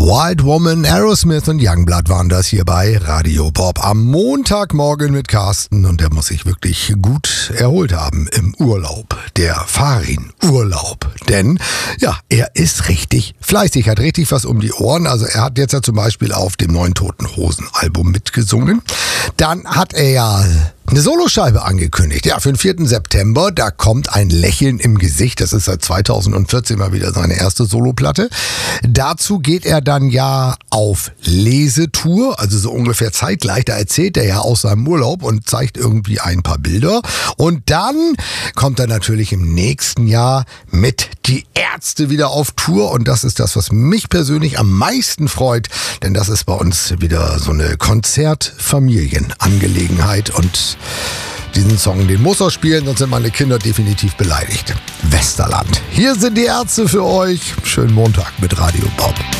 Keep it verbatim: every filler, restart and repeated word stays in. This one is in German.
Wild Woman, Aerosmith und Youngblood waren das hier bei Radio Bob am Montagmorgen mit Carsten, und der muss sich wirklich gut erholt haben im Urlaub, der Farin-Urlaub, denn ja, er ist richtig fleißig, hat richtig was um die Ohren. Also er hat jetzt ja zum Beispiel auf dem neuen Toten Hosen Album mitgesungen. Dann hat er ja eine Soloscheibe angekündigt. Ja, für den vierten September, da kommt ein Lächeln im Gesicht. Das ist seit zweitausendvierzehn mal wieder seine erste Soloplatte. Dazu geht er dann ja auf Lesetour, also so ungefähr zeitgleich. Da erzählt er ja aus seinem Urlaub und zeigt irgendwie ein paar Bilder. Und dann kommt er natürlich im nächsten Jahr mit Die Ärzte wieder auf Tour. Und das ist das, was mich persönlich am meisten freut. Denn das ist bei uns wieder so eine Konzertfamilienangelegenheit. Und diesen Song, den muss er spielen, sonst sind meine Kinder definitiv beleidigt. Westerland. Hier sind die Ärzte für euch. Schönen Montag mit Radio Bob.